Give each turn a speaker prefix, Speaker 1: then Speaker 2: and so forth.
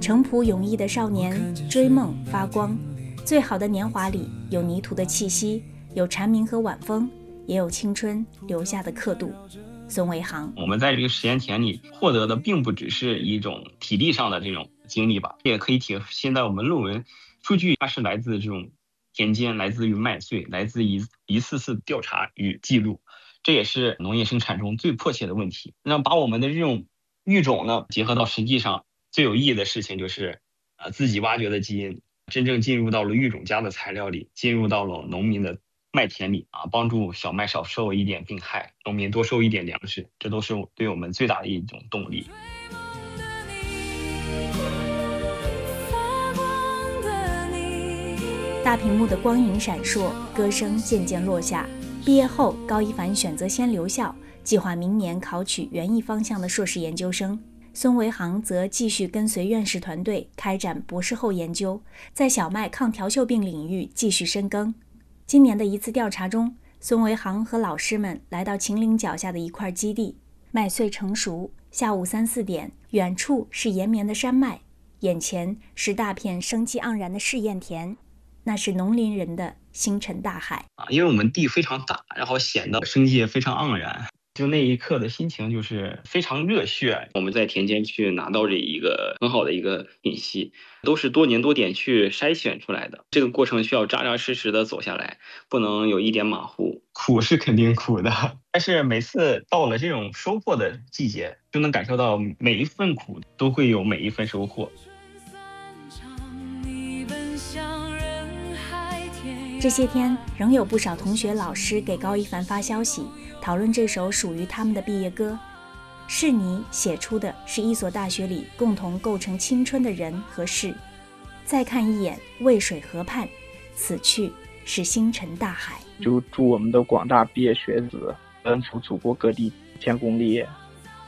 Speaker 1: 诚朴勇毅的少年追梦发光，最好的年华里有泥土的气息，有蝉鸣和晚风，也有青春留下的刻度。孙维航，
Speaker 2: 我们在这个实验田里获得的并不只是一种体力上的这种经历吧，也可以体现在我们论文数据，它是来自这种田间，来自于麦穗，来自于一次次调查与记录，这也是农业生产中最迫切的问题。那把我们的这种育种呢结合到实际上，最有意义的事情就是自己挖掘的基因真正进入到了育种家的材料里，进入到了农民的麦田里帮助小麦少受一点病害，农民多收一点粮食，这都是对我们最大的一种动力。
Speaker 1: 大屏幕的光影闪烁，歌声渐渐落下。毕业后，高一凡选择先留校，计划明年考取园艺方向的硕士研究生。孙维航则继续跟随院士团队开展博士后研究，在小麦抗调锈病领域继续深耕。今年的一次调查中，孙维航和老师们来到秦岭脚下的一块基地，麦穗成熟，下午3、4点，远处是延绵的山脉，眼前是大片生机盎然的试验田，那是农林人的星辰大海
Speaker 2: 因为我们地非常大，然后显得生机也非常盎然，就那一刻的心情就是非常热血。我们在田间去拿到这一个很好的一个信息，都是多年多点去筛选出来的，这个过程需要扎扎实实的走下来，不能有一点马虎。苦是肯定苦的，但是每次到了这种收获的季节，就能感受到每一份苦都会有每一份收获。
Speaker 1: 这些天，仍有不少同学老师给高一凡发消息，讨论这首属于他们的毕业歌。是你写出的是一所大学里共同构成青春的人和事。再看一眼渭水河畔，此去是星辰大海。
Speaker 3: 就祝我们的广大毕业学子奔赴祖国各地建功立业。